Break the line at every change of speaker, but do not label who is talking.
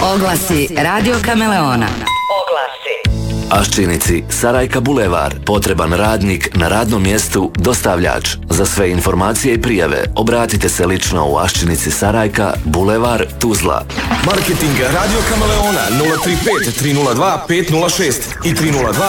Oglasi Radio Kameleona.
Aščinici, Sarajka Bulevar, potreban radnik na radnom mjestu, dostavljač. Za sve informacije i prijave obratite se lično u Aščinici Sarajka, Bulevar, Tuzla.
Marketing Radio Kameleona 035 302 506 i 302